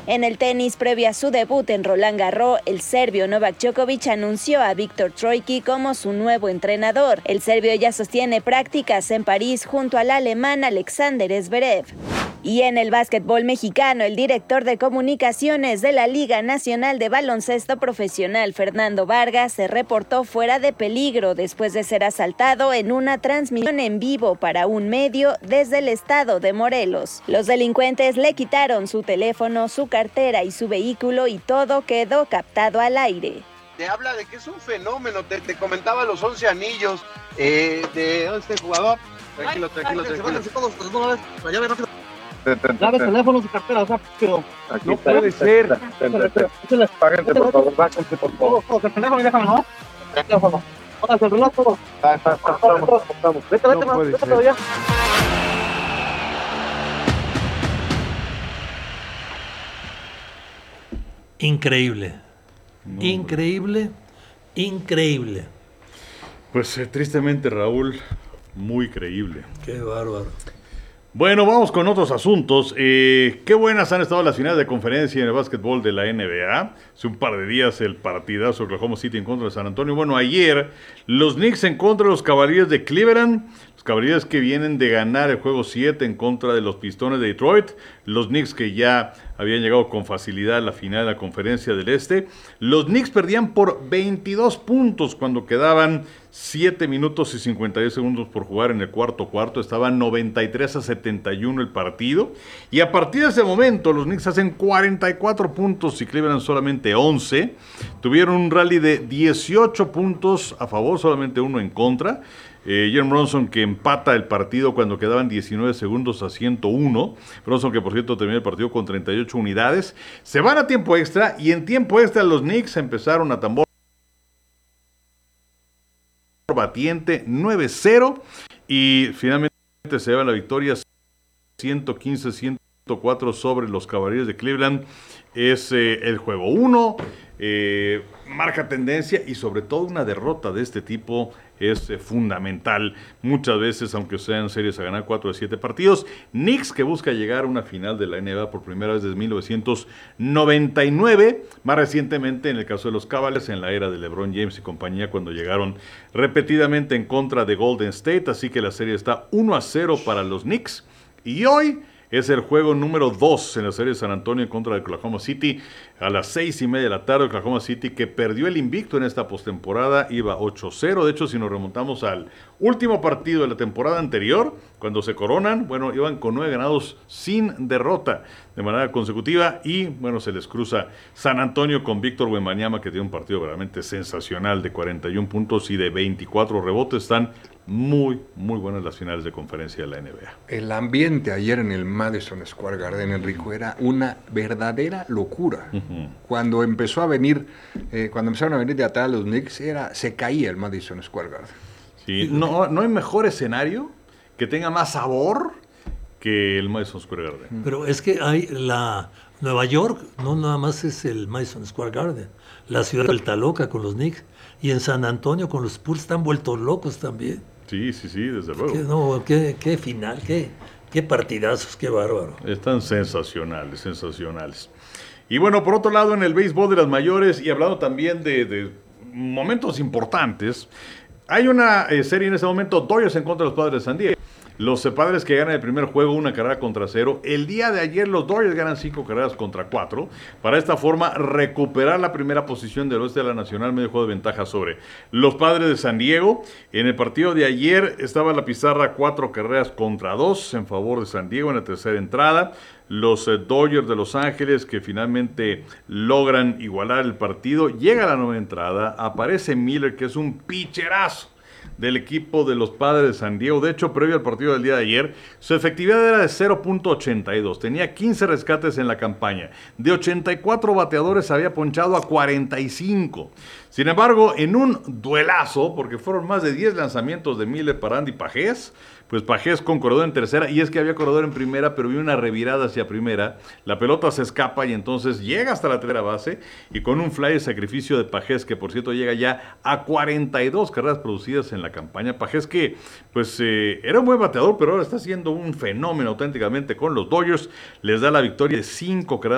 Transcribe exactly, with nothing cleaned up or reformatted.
En el tenis, previo a su debut en Roland Garros, el serbio Novak Djokovic anunció a Viktor Troicki como su nuevo entrenador. El serbio ya sostiene prácticas en París junto al alemán Alexander Zverev. Y en el básquetbol mexicano, el director de comunicaciones de la Liga Nacional de Baloncesto Profesional, Fernando Vargas, se reportó fuera de peligro después de ser asaltado en una transmisión en vivo para un medio desde el estado de Morelos. Los delincuentes le quitaron su teléfono, su cartera y su vehículo y todo quedó captado al aire. Te habla de que es un fenómeno, te, te comentaba los once anillos eh, de este jugador. Tranquilo, tranquilo, tranquilo. Dame teléfono, su cartera, rápido. No puede ser. Páguense, por favor, bájense, por favor. El teléfono y déjame, ¿no? El teléfono. Pónganse el reloj, todo. Vete, vete, vete todavía. Increíble. No, increíble, increíble. Pues eh, tristemente, Raúl, muy creíble. Qué bárbaro. Bueno, vamos con otros asuntos. Eh, qué buenas han estado las finales de conferencia en el básquetbol de la N B A. Hace un par de días el partidazo Oklahoma City en contra de San Antonio. Bueno, ayer los Knicks en contra de los Cavaliers de Cleveland. Los Cavaliers que vienen de ganar el juego siete en contra de los Pistones de Detroit. Los Knicks que ya habían llegado con facilidad a la final de la conferencia del Este. Los Knicks perdían por veintidós puntos cuando quedaban siete minutos y cincuenta y diez segundos por jugar en el cuarto cuarto. Estaba noventa y tres a setenta y uno el partido. Y a partir de ese momento los Knicks hacen cuarenta y cuatro puntos y Cleveland solamente once. Tuvieron un rally de dieciocho puntos a favor, solamente uno en contra. Eh, Jalen Brunson que empata el partido cuando quedaban diecinueve segundos a ciento uno. Brunson que por cierto terminó el partido con treinta y ocho unidades. Se van a tiempo extra y en tiempo extra los Knicks empezaron a tambor batiente nueve cero y finalmente se llevan la victoria ciento quince a ciento cuatro sobre los Cavaliers de Cleveland. Es eh, el juego uno, eh, marca tendencia y sobre todo una derrota de este tipo es eh, fundamental. Muchas veces, aunque sean series a ganar cuatro de siete partidos, Knicks que busca llegar a una final de la N B A por primera vez desde mil novecientos noventa y nueve, más recientemente en el caso de los Cavaliers en la era de LeBron James y compañía cuando llegaron repetidamente en contra de Golden State, así que la serie está uno a cero para los Knicks y hoy es el juego número dos en la serie de San Antonio en contra de Oklahoma City a las seis y media de la tarde. Oklahoma City que perdió el invicto en esta postemporada, iba ocho cero. De hecho, si nos remontamos al último partido de la temporada anterior, cuando se coronan, bueno, iban con nueve ganados sin derrota de manera consecutiva y, bueno, se les cruza San Antonio con Víctor Wembanyama, que tiene un partido realmente sensacional de cuarenta y uno puntos y de veinticuatro rebotes. Están muy, muy buenas las finales de conferencia de la N B A. El ambiente ayer en el Madison Square Garden, Enrico, era una verdadera locura. Uh-huh. Cuando empezó a venir, eh, cuando empezaron a venir de atrás los Knicks, era, se caía el Madison Square Garden. Sí, no, no hay mejor escenario que tenga más sabor que el Madison Square Garden. Pero es que hay la Nueva York, no nada más es el Madison Square Garden, la ciudad vuelta loca con los Knicks, y en San Antonio con los Spurs están vueltos locos también. Sí, sí, sí, desde luego. ¿Qué, no, qué, qué final, qué, qué partidazos, qué bárbaro. Están sensacionales, sensacionales. Y bueno, por otro lado, en el béisbol de las mayores, y hablando también de, de momentos importantes, hay una eh, serie en este momento, Dodgers en contra de los Padres de San Diego. Los eh, Padres que ganan el primer juego, una carrera contra cero. El día de ayer los Dodgers ganan cinco carreras contra cuatro. Para esta forma recuperar la primera posición del oeste de la Nacional, medio juego de ventaja sobre los Padres de San Diego. En el partido de ayer estaba la pizarra cuatro carreras contra dos en favor de San Diego en la tercera entrada. Los eh, Dodgers de Los Ángeles que finalmente logran igualar el partido. Llega la nueva entrada, aparece Miller que es un picherazo del equipo de los Padres de San Diego. De hecho, previo al partido del día de ayer, su efectividad era de cero punto ochenta y dos. Tenía quince rescates en la campaña. De ochenta y cuatro bateadores había ponchado a cuarenta y cinco. Sin embargo, en un duelazo, porque fueron más de diez lanzamientos de Miller para Andy Pajés, pues Pajés con corredor en tercera, y es que había corredor en primera, pero vio una revirada hacia primera, la pelota se escapa y entonces llega hasta la tercera base, y con un fly de sacrificio de Pajés, que por cierto llega ya a cuarenta y dos carreras producidas en la campaña. Pajés que pues eh, era un buen bateador, pero ahora está siendo un fenómeno auténticamente con los Dodgers, les da la victoria de cinco carreras